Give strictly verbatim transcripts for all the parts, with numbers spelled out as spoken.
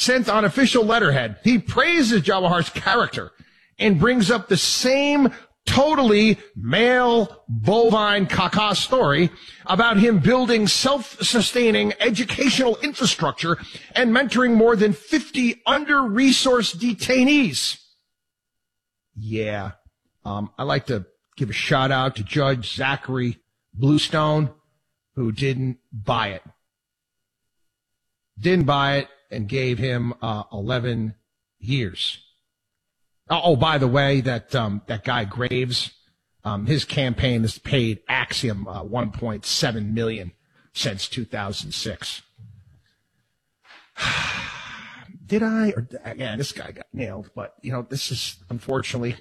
sent on official letterhead. He praises Jawahar's character and brings up the same totally male bovine caca story about him building self-sustaining educational infrastructure and mentoring more than fifty under-resourced detainees. Yeah, um, I'd like to give a shout out to Judge Zachary Bluestone, who didn't buy it. Didn't buy it and gave him uh, eleven years. Oh, by the way, that um, that guy Graves, um, his campaign has paid Axiom uh, one point seven million dollars since two thousand six. Did I? Or yeah, this guy got nailed. But you know, this is unfortunately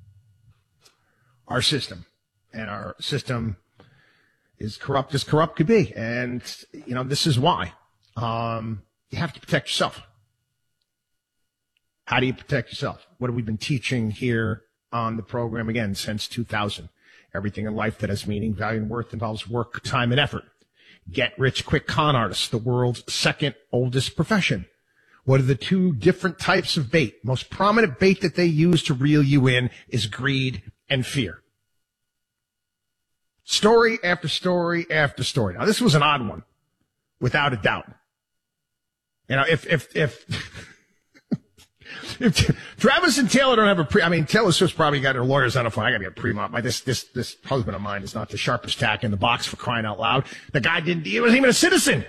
our system, and our system is corrupt as corrupt could be. And you know, this is why um, you have to protect yourself. How do you protect yourself? What have we been teaching here on the program again since two thousand? Everything in life that has meaning, value, and worth involves work, time, and effort. Get rich quick con artists, the world's second oldest profession. What are the two different types of bait? Most prominent bait that they use to reel you in is greed and fear. Story after story after story. Now, this was an odd one, without a doubt. You know, if, if, if, if Travis and Taylor don't have a pre, I mean, Taylor Swift's probably got her lawyers on the phone. I gotta get a pre-op. My, this, this, this husband of mine is not the sharpest tack in the box, for crying out loud. The guy didn't, he wasn't even a citizen.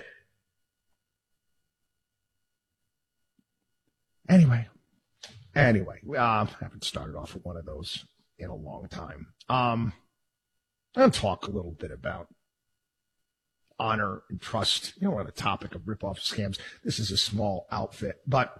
Anyway, anyway, uh, I haven't started off with one of those in a long time. Um, I'll talk a little bit about honor and trust. You know, on the topic of rip-off scams. This is a small outfit, but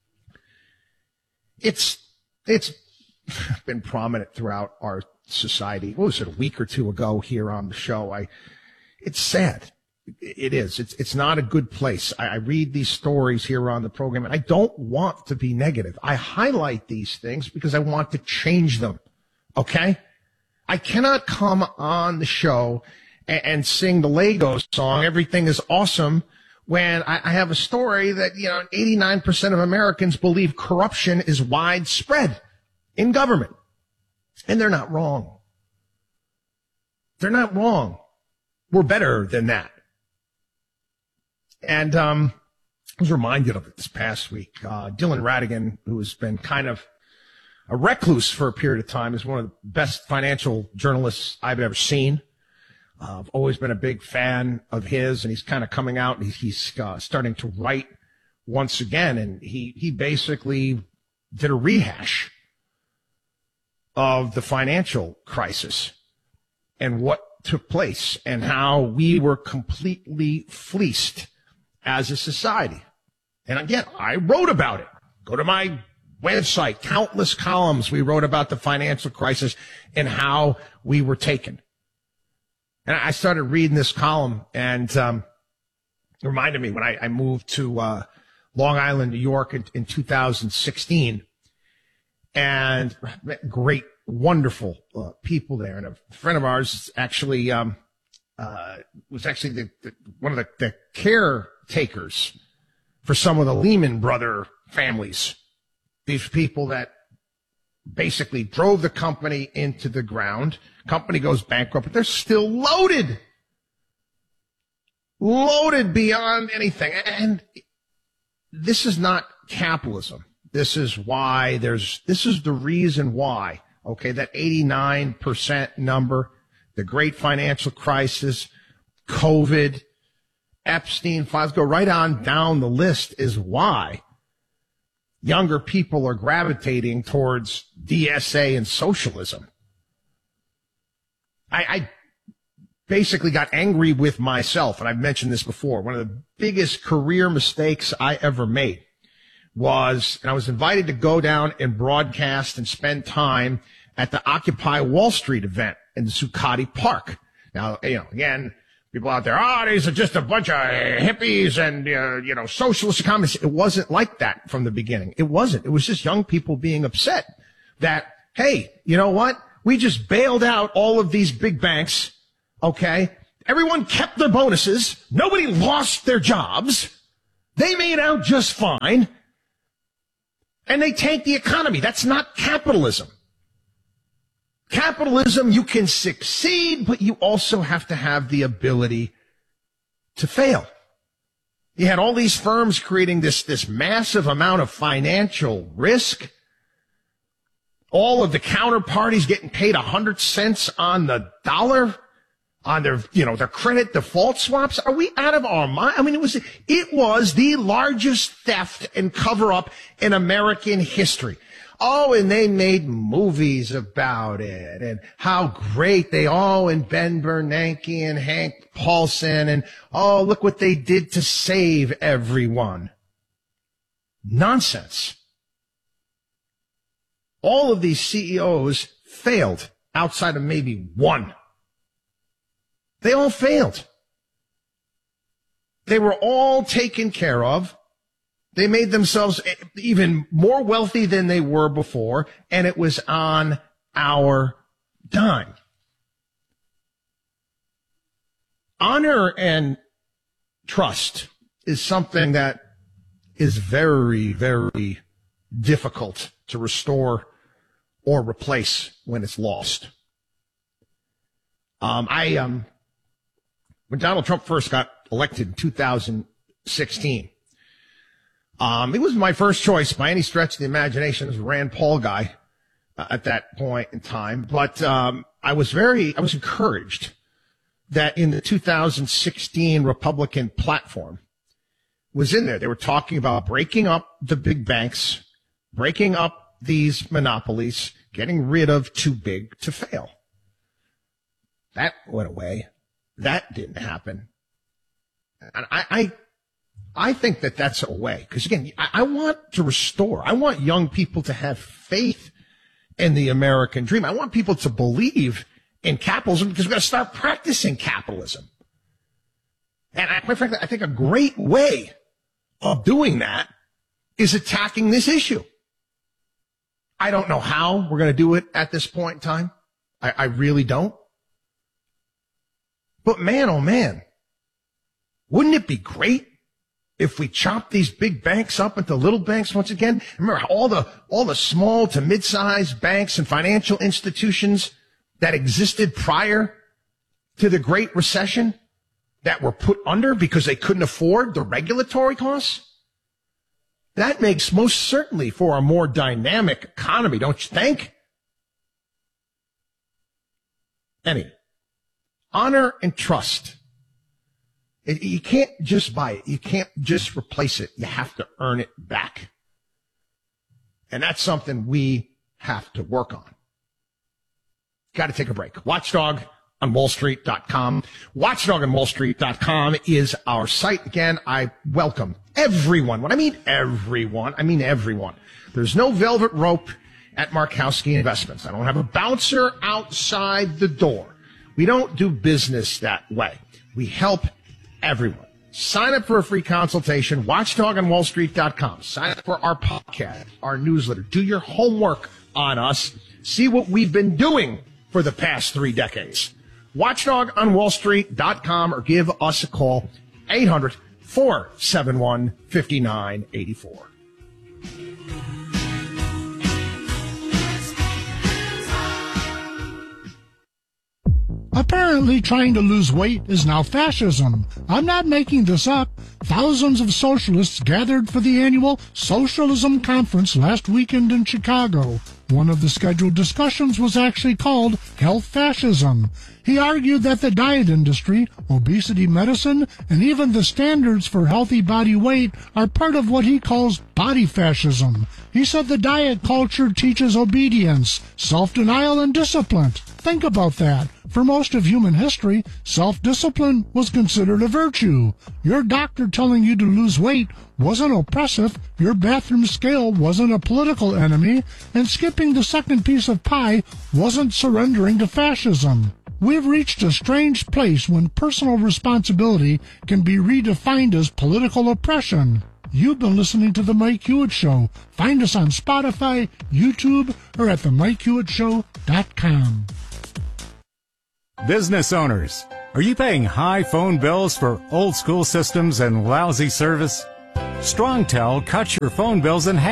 it's, it's been prominent throughout our society. What was it, a week or two ago here on the show? I, it's sad. It is. It's, it's not a good place. I, I read these stories here on the program, and I don't want to be negative. I highlight these things because I want to change them. Okay? I cannot come on the show and, and sing the Lego song, "Everything is Awesome," when I, I have a story that, you know, eighty-nine percent of Americans believe corruption is widespread in government. And they're not wrong. They're not wrong. We're better than that. And um, I was reminded of it this past week. Uh, Dylan Ratigan, who has been kind of a recluse for a period of time, is one of the best financial journalists I've ever seen. Uh, I've always been a big fan of his, and he's kind of coming out, and he's, he's uh, starting to write once again. And he, he basically did a rehash of the financial crisis and what took place and how we were completely fleeced as a society. And again, I wrote about it. Go to my website, countless columns we wrote about the financial crisis and how we were taken. And I started reading this column, and um, it reminded me when I, I moved to uh, Long Island, New York in, in two thousand sixteen, and great, wonderful uh, people there. And a friend of ours actually um, uh, was actually the, the, one of the, the caretakers for some of the Lehman Brother families. These people that basically drove the company into the ground. Company goes bankrupt, but they're still loaded. Loaded beyond anything. And this is not capitalism. This is why there's, this is the reason why, okay, that eighty-nine percent number, the great financial crisis, COVID, Epstein files, go right on down the list, is why younger people are gravitating towards D S A and socialism. I, I basically got angry with myself, and I've mentioned this before. One of the biggest career mistakes I ever made was, and I was invited to go down and broadcast and spend time at the Occupy Wall Street event in the Zuccotti Park. Now, you know, again, people out there, oh, these are just a bunch of hippies and, uh, you know, socialist communists. It wasn't like that from the beginning. It wasn't. It was just young people being upset that, hey, you know what? We just bailed out all of these big banks, okay? Everyone kept their bonuses. Nobody lost their jobs. They made out just fine. And they tank the economy. That's not capitalism. Capitalism, you can succeed, but you also have to have the ability to fail. You had all these firms creating this, this massive amount of financial risk. All of the counterparties getting paid a hundred cents on the dollar on their, you know, their credit default swaps. Are we out of our mind? I mean, it was, it was the largest theft and cover up in American history. Oh, and they made movies about it and how great they all, and Ben Bernanke and Hank Paulson, and oh, look what they did to save everyone. Nonsense. All of these C E Os failed outside of maybe one. They all failed. They were all taken care of. They made themselves even more wealthy than they were before, and it was on our dime. Honor and trust is something that is very, very difficult to restore or replace when it's lost. Um, I, um, when Donald Trump first got elected in two thousand sixteen, um, it was my first choice by any stretch of the imagination as a Rand Paul guy uh, at that point in time. But, um, I was very, I was encouraged that in the two thousand sixteen Republican platform was in there. They were talking about breaking up the big banks, breaking up these monopolies, getting rid of too big to fail. That went away. That didn't happen. And I, I, I think that that's a way. Because again, I, I want to restore. I want young people to have faith in the American dream. I want people to believe in capitalism because we've got to start practicing capitalism. And I, quite frankly, I think a great way of doing that is attacking this issue. I don't know how we're going to do it at this point in time. I, I really don't. But man, oh man, wouldn't it be great if we chopped these big banks up into little banks once again? Remember all the, all the small to mid-sized banks and financial institutions that existed prior to the Great Recession that were put under because they couldn't afford the regulatory costs? That makes most certainly for a more dynamic economy, don't you think? Anyway, honor and trust. It, you can't just buy it. You can't just replace it. You have to earn it back. And that's something we have to work on. Got to take a break. Watchdog on wall street dot com. watchdog on wall street dot com is our site. Again, I welcome everyone. When I mean everyone, I mean everyone. There's no velvet rope at Markowski Investments. I don't have a bouncer outside the door. We don't do business that way. We help everyone. Sign up for a free consultation, watchdog on wall street dot com. Sign up for our podcast, our newsletter. Do your homework on us. See what we've been doing for the past three decades. watchdog on wall street dot com or give us a call, eight hundred, four seven one, five nine eight four. Apparently, trying to lose weight is now fascism. I'm not making this up. Thousands of socialists gathered for the annual Socialism Conference last weekend in Chicago. One of the scheduled discussions was actually called Health Fascism. He argued that the diet industry, obesity medicine, and even the standards for healthy body weight are part of what he calls body fascism. He said the diet culture teaches obedience, self-denial, and discipline. Think about that. For most of human history, self-discipline was considered a virtue. Your doctor telling you to lose weight wasn't oppressive, your bathroom scale wasn't a political enemy, and skipping the second piece of pie wasn't surrendering to fascism. We've reached a strange place when personal responsibility can be redefined as political oppression. You've been listening to The Mike Hewitt Show. Find us on Spotify, YouTube, or at the mike hewitt show dot com. Business owners, are you paying high phone bills for old school systems and lousy service? StrongTel cuts your phone bills in half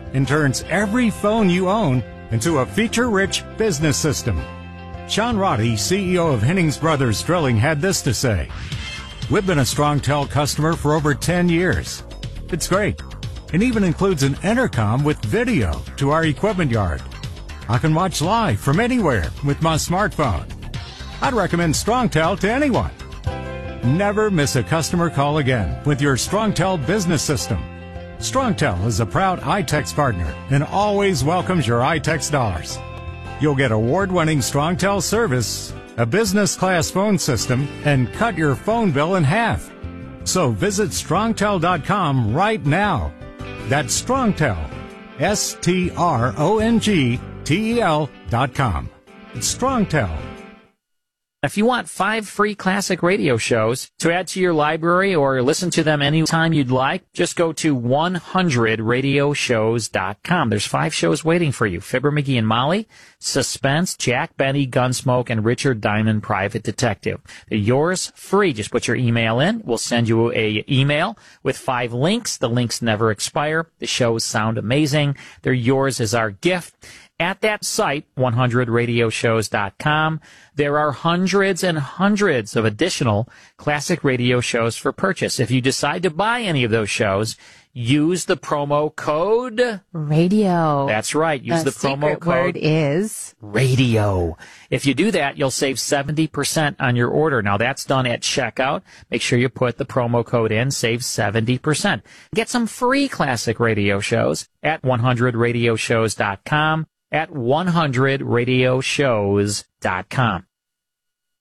and turns every phone you own into a feature-rich business system. Sean Roddy, C E O of Hennings Brothers Drilling, had this to say. We've been a StrongTel customer for over ten years. It's great. It even includes an intercom with video to our equipment yard. I can watch live from anywhere with my smartphone. I'd recommend StrongTel to anyone. Never miss a customer call again with your StrongTel business system. StrongTel is a proud iTex partner and always welcomes your iTex dollars. You'll get award-winning StrongTel service, a business-class phone system, and cut your phone bill in half. So visit strongtel dot com right now. That's StrongTel, S T R O N G T E L dot com. It's StrongTel. If you want five free classic radio shows to add to your library or listen to them anytime you'd like, just go to one hundred radio shows dot com. There's five shows waiting for you. Fibber, McGee and Molly, Suspense, Jack Benny, Gunsmoke, and Richard Diamond, Private Detective. They're yours free. Just put your email in. We'll send you a email with five links. The links never expire. The shows sound amazing. They're yours as our gift. At that site, one hundred radio shows dot com, there are hundreds and hundreds of additional classic radio shows for purchase. If you decide to buy any of those shows, use the promo code radio. That's right. Use the, the promo secret code word is radio. If you do that, you'll save seventy percent on your order. Now, that's done at checkout. Make sure you put the promo code in, save seventy percent. Get some free classic radio shows at one hundred radio shows dot com. At one hundred radio shows dot com.